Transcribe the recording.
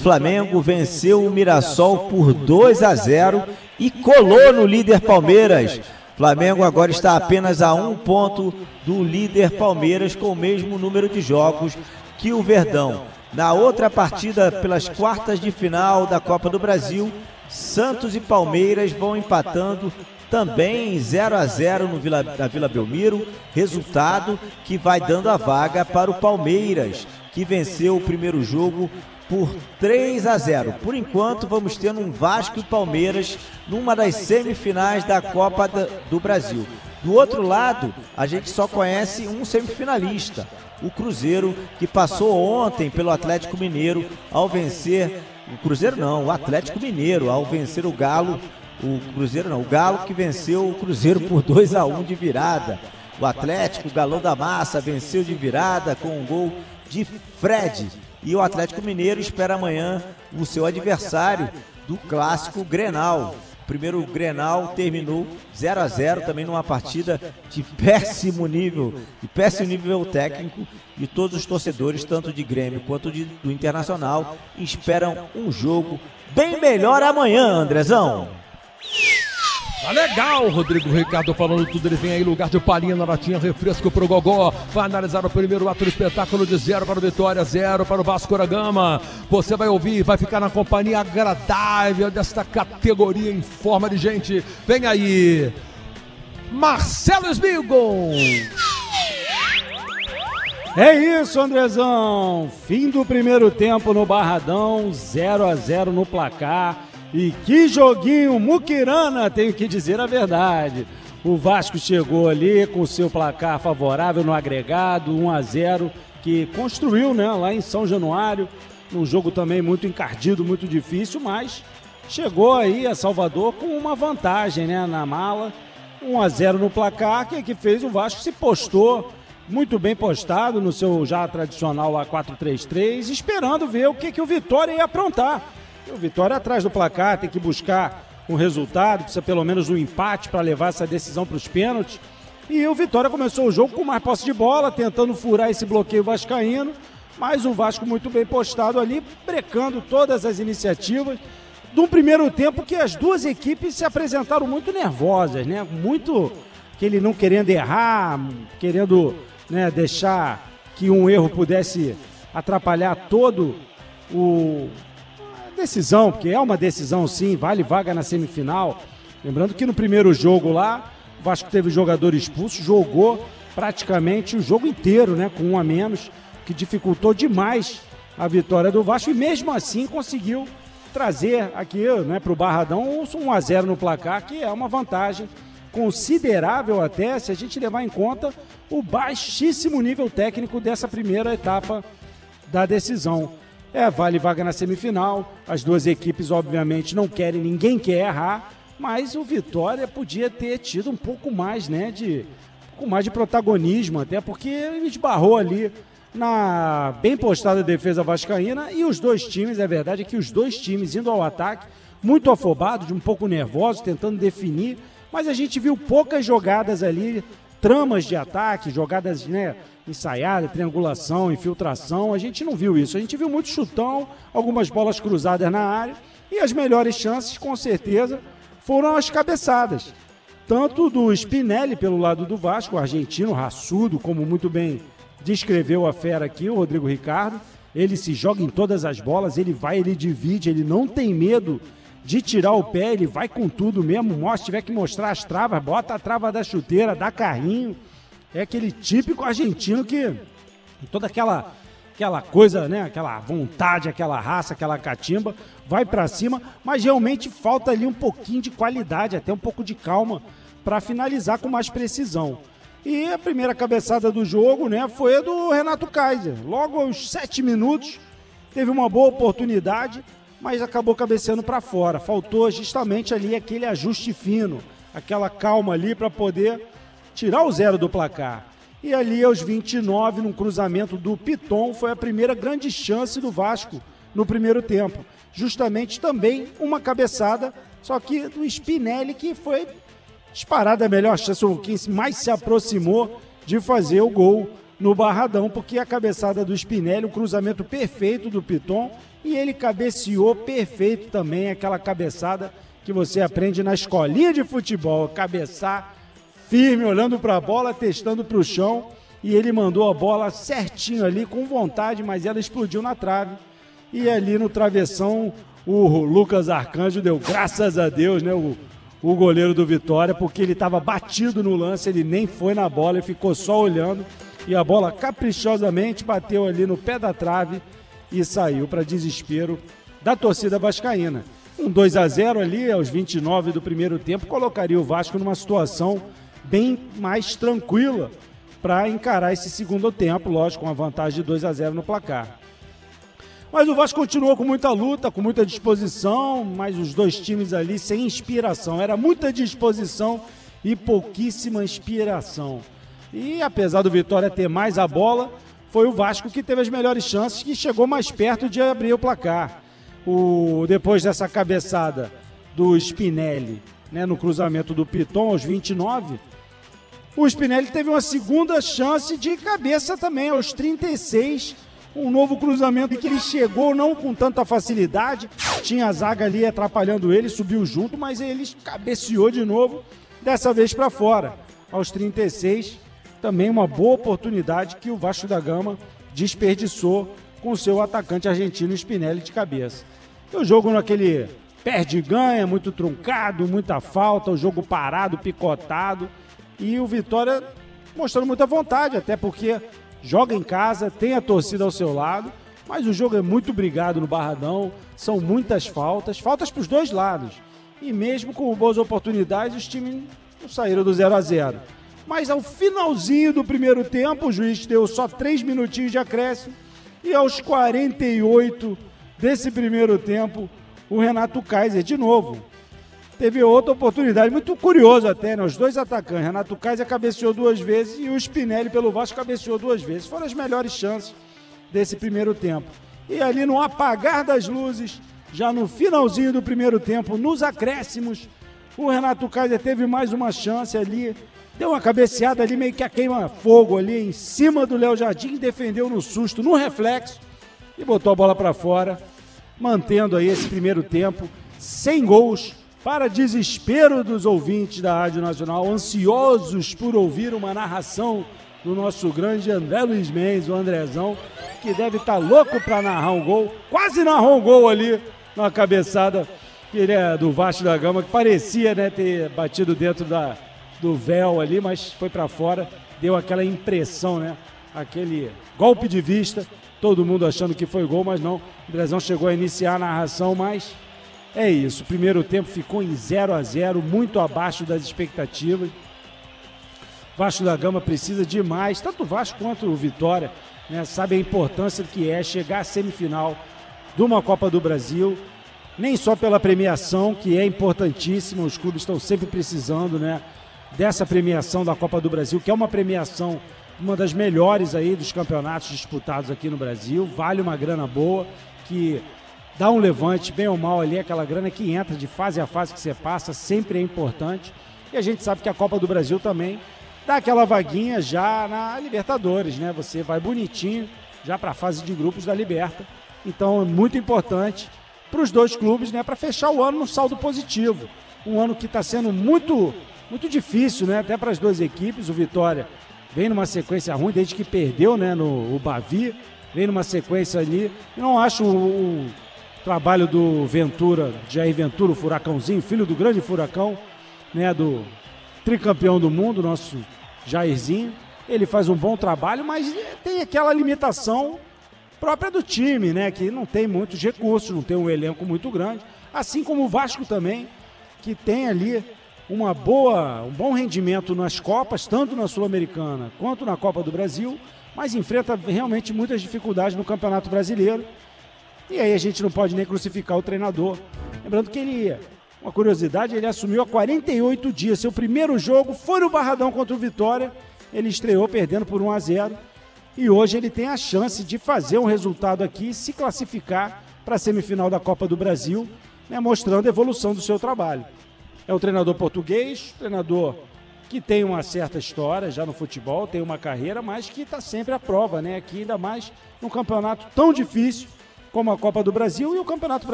Flamengo venceu o Mirassol por 2-0 e colou no líder Palmeiras. Flamengo agora está apenas a 1 ponto do líder Palmeiras, com o mesmo número de jogos que o Verdão. Na outra partida, pelas quartas de final da Copa do Brasil, Santos e Palmeiras vão empatando também 0-0 na Vila Belmiro, resultado que vai dando a vaga para o Palmeiras, que venceu o primeiro jogo por 3-0. Por enquanto, vamos tendo um Vasco e Palmeiras numa das semifinais da Copa do Brasil. Do outro lado, a gente só conhece um semifinalista, o Cruzeiro, que passou ontem pelo Atlético Mineiro ao vencer... O Cruzeiro não, o Atlético Mineiro, ao vencer o Galo. O Cruzeiro não, o Galo que venceu o Cruzeiro por 2-1 de virada. O Atlético, o Galão da Massa, venceu de virada com um gol de Fred. E o Atlético Mineiro espera amanhã o seu adversário do clássico Grenal. O primeiro Grenal terminou 0-0, também numa partida de péssimo nível técnico. E todos os torcedores, tanto de Grêmio quanto do Internacional, esperam um jogo bem melhor amanhã, Andrezão. Tá legal, Rodrigo Ricardo falando tudo, ele vem aí, lugar de palhinha na latinha, refresco pro Gogó, vai analisar o primeiro ato do espetáculo de 0 para o Vitória, 0 para o Vasco da Gama. Você vai ouvir, vai ficar na companhia agradável desta categoria em forma de gente. Vem aí, Marcelo Smigon. É isso, Andrezão, fim do primeiro tempo no Barradão, 0-0 no placar. E que joguinho muquirana, tenho que dizer a verdade. O Vasco chegou ali com seu placar favorável no agregado, 1-0, que construiu, né, lá em São Januário, num jogo também muito encardido, muito difícil, mas chegou aí a Salvador com uma vantagem, né, na mala, 1-0 no placar, que fez o Vasco se postou muito bem postado no seu já tradicional lá 4-3-3, esperando ver o que o Vitória ia aprontar. O Vitória atrás do placar, tem que buscar um resultado, precisa pelo menos um empate para levar essa decisão para os pênaltis. E o Vitória começou o jogo com mais posse de bola, tentando furar esse bloqueio vascaíno, mas o Vasco muito bem postado ali, brecando todas as iniciativas de um primeiro tempo que as duas equipes se apresentaram muito nervosas, né? Muito que ele não querendo errar, querendo, né, deixar que um erro pudesse atrapalhar todo decisão, porque é uma decisão sim, vale vaga na semifinal. Lembrando que no primeiro jogo lá, o Vasco teve jogador expulso, jogou praticamente o jogo inteiro, né, com um a menos, que dificultou demais a vitória do Vasco e mesmo assim conseguiu trazer aqui, né, para o Barradão 1-0 no placar, que é uma vantagem considerável até, se a gente levar em conta o baixíssimo nível técnico dessa primeira etapa da decisão. Vale vaga na semifinal, as duas equipes obviamente não querem, ninguém quer errar, mas o Vitória podia ter tido um pouco mais, né, de protagonismo, até porque ele esbarrou ali na bem postada defesa vascaína e os dois times, a verdade é que os dois times indo ao ataque, muito afobados, um pouco nervosos, tentando definir, mas a gente viu poucas jogadas ali, tramas de ataque, jogadas, né, ensaiada, triangulação, infiltração, a gente não viu isso. A gente viu muito chutão, algumas bolas cruzadas na área e as melhores chances, com certeza, foram as cabeçadas. Tanto do Spinelli pelo lado do Vasco, o argentino, raçudo, como muito bem descreveu a fera aqui, o Rodrigo Ricardo. Ele se joga em todas as bolas, ele vai, ele divide, ele não tem medo de tirar o pé, ele vai com tudo mesmo, se tiver que mostrar as travas, bota a trava da chuteira, dá carrinho. É aquele típico argentino que toda aquela coisa, né, aquela vontade, aquela raça, aquela catimba, vai pra cima, mas realmente falta ali um pouquinho de qualidade, até um pouco de calma para finalizar com mais precisão. E a primeira cabeçada do jogo, né, foi a do Renato Kaiser. Logo aos 7 minutos, teve uma boa oportunidade, mas acabou cabeceando para fora. Faltou justamente ali aquele ajuste fino, aquela calma ali para poder tirar o 0 do placar. E ali aos 29, num cruzamento do Piton, foi a primeira grande chance do Vasco no primeiro tempo. Justamente também uma cabeçada, só que do Spinelli, que foi disparada a melhor chance, o que mais se aproximou de fazer o gol no Barradão, porque a cabeçada do Spinelli, o cruzamento perfeito do Piton, e ele cabeceou perfeito também, aquela cabeçada que você aprende na escolinha de futebol, cabeçar firme, olhando para a bola, testando para o chão, e ele mandou a bola certinho ali, com vontade, mas ela explodiu na trave, e ali no travessão o Lucas Arcanjo deu graças a Deus, né, o goleiro do Vitória, porque ele estava batido no lance, ele nem foi na bola, ele ficou só olhando, e a bola caprichosamente bateu ali no pé da trave e saiu para desespero da torcida vascaína. Um 2-0 ali, aos 29 do primeiro tempo, colocaria o Vasco numa situação bem mais tranquila para encarar esse segundo tempo, lógico, com a vantagem de 2-0 no placar. Mas o Vasco continuou com muita luta, com muita disposição, mas os dois times ali sem inspiração. Era muita disposição e pouquíssima inspiração. E apesar do Vitória ter mais a bola, foi o Vasco que teve as melhores chances, que chegou mais perto de abrir o placar. Depois dessa cabeçada do Spinelli, né, no cruzamento do Piton aos 29, o Spinelli teve uma segunda chance de cabeça também aos 36, um novo cruzamento que ele chegou não com tanta facilidade, tinha a zaga ali atrapalhando ele, subiu junto, mas ele cabeceou de novo, dessa vez para fora. Aos 36, também uma boa oportunidade que o Vasco da Gama desperdiçou com o seu atacante argentino Spinelli de cabeça. E o jogo naquele perde e ganha, muito truncado, muita falta, o jogo parado, picotado, e o Vitória mostrando muita vontade, até porque joga em casa, tem a torcida ao seu lado, mas o jogo é muito brigado no Barradão, são muitas faltas para os dois lados. E mesmo com boas oportunidades, os times não saíram do 0-0. Mas ao finalzinho do primeiro tempo, o juiz deu só 3 minutinhos de acréscimo, e aos 48 desse primeiro tempo, o Renato Kaiser, de novo, teve outra oportunidade, muito curioso até, né? Os dois atacantes, Renato Kaiser cabeceou 2 vezes e o Spinelli pelo Vasco cabeceou 2 vezes. Foram as melhores chances desse primeiro tempo. E ali no apagar das luzes, já no finalzinho do primeiro tempo, nos acréscimos, o Renato Kaiser teve mais uma chance ali, deu uma cabeceada ali, meio que a queima-fogo ali em cima do Léo Jardim, defendeu no susto, no reflexo, e botou a bola para fora, mantendo aí esse primeiro tempo sem gols, para desespero dos ouvintes da Rádio Nacional, ansiosos por ouvir uma narração do nosso grande André Luiz Mendes, o Andrezão, que deve estar louco para narrar um gol, quase narrou um gol ali na cabeçada que ele é do Vasco da Gama, que parecia, né, ter batido dentro do véu ali, mas foi para fora, deu aquela impressão, né, aquele golpe de vista, todo mundo achando que foi gol, mas não, o Andrezão chegou a iniciar a narração, mas é isso, o primeiro tempo ficou em 0-0, muito abaixo das expectativas. Vasco da Gama precisa demais, tanto o Vasco quanto o Vitória, né, sabe a importância que é chegar à semifinal de uma Copa do Brasil, nem só pela premiação, que é importantíssima, os clubes estão sempre precisando, né, dessa premiação da Copa do Brasil, que é uma premiação, uma das melhores aí dos campeonatos disputados aqui no Brasil, vale uma grana boa, que dá um levante, bem ou mal ali, aquela grana que entra de fase a fase que você passa, sempre é importante. E a gente sabe que a Copa do Brasil também dá aquela vaguinha já na Libertadores, né? Você vai bonitinho já para a fase de grupos da Liberta. Então é muito importante para os dois clubes, né? Para fechar o ano no saldo positivo. Um ano que está sendo muito, muito difícil, né? Até para as duas equipes. O Vitória vem numa sequência ruim desde que perdeu, né? No Bavi, vem numa sequência ali. Eu não acho o trabalho do Ventura, Jair Ventura, o Furacãozinho, filho do grande Furacão, né, do tricampeão do mundo, nosso Jairzinho. Ele faz um bom trabalho, mas tem aquela limitação própria do time, né, que não tem muitos recursos, não tem um elenco muito grande, assim como o Vasco também, que tem ali um bom rendimento nas Copas, tanto na Sul-Americana quanto na Copa do Brasil, mas enfrenta realmente muitas dificuldades no Campeonato Brasileiro. E aí a gente não pode nem crucificar o treinador. Lembrando que uma curiosidade, ele assumiu há 48 dias. Seu primeiro jogo foi no Barradão contra o Vitória. Ele estreou perdendo por 1-0. E hoje ele tem a chance de fazer um resultado aqui e se classificar para a semifinal da Copa do Brasil, né, mostrando a evolução do seu trabalho. É um treinador português, treinador que tem uma certa história já no futebol, tem uma carreira, mas que está sempre à prova, né? Aqui ainda mais num campeonato tão difícil como a Copa do Brasil e o Campeonato Brasileiro.